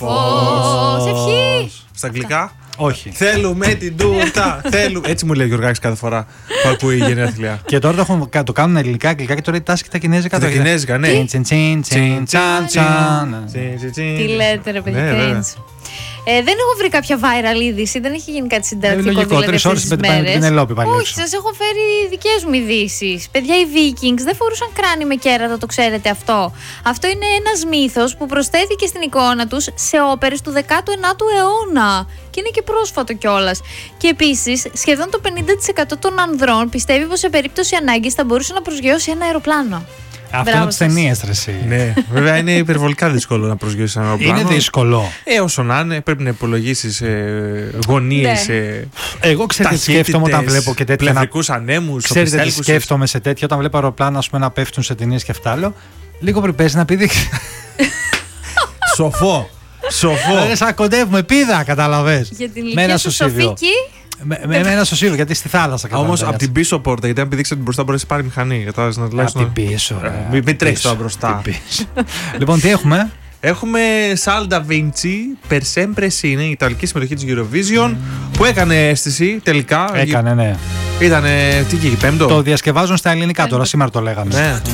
Πώς. Ευχή. Στα αγγλικά. Όχι. Θέλουμε την τούρτα. Έτσι μου λέει ο Γιωργάκης κάθε φορά που ακούει η γενέθλια. Και τώρα το κάνουν ελληνικά, αγγλικά και τώρα η τάση και τα κινέζικα. Τα κινέζικα, ναι. Τι λέτε, ρε παιδιά. Δεν έχω βρει κάποια viral είδηση, δεν έχει γίνει κάτι συνταρακτικό δηλαδή αυτές τις μέρες. Όχι, σας έχω φέρει δικές μου ειδήσεις. Παιδιά, οι Vikings δεν φορούσαν κράνη με κέρατα, το ξέρετε αυτό. Αυτό είναι ένας μύθος που προσθέθηκε στην εικόνα τους σε όπερες του 19ου αιώνα. Και είναι και πρόσφατο κιόλας. Και επίσης, σχεδόν το 50% των ανδρών πιστεύει πως σε περίπτωση ανάγκης θα μπορούσε να προσγειώσει ένα αεροπλάνο. Αυτό είναι τις ταινίες, ρε εσύ. Ναι, βέβαια είναι υπερβολικά δύσκολο να προσγειώσεις ένα αεροπλάνο. Είναι δύσκολο. Όσο να είναι, πρέπει να υπολογίσεις γωνίες. Εγώ ξέρετε τι σκέφτομαι όταν βλέπω και τέτοια. Πλευρικούς ανέμους. Ξέρετε τι σκέφτομαι σε τέτοια, όταν βλέπω αεροπλάνα να πέφτουν σε ταινίες και αυτά άλλο. Λίγο πριν πέσει να πηδήξει. Σοφό. Σαν κοντεύουμε, πήδα, καταλαβες. Για την ηλικία σου Σοφίκη. Με ένα στο Σύβιο, γιατί στη θάλασσα. Όμως από την πίσω πόρτα, γιατί αν πηδήξει την μπροστά μπορεί να πάρει μηχανή. Από την πίσω. Μην τρέχει τώρα μπροστά. Λοιπόν, τι έχουμε. Έχουμε Salda Vinci, Per Sempre Sì, είναι η ιταλική συμμετοχή της Eurovision που έκανε αίσθηση τελικά. Έκανε, ναι. Ήτανε, τι βγήκε, πέμπτο. Το διασκευάζουν στα ελληνικά τώρα, σήμερα το λέγαμε.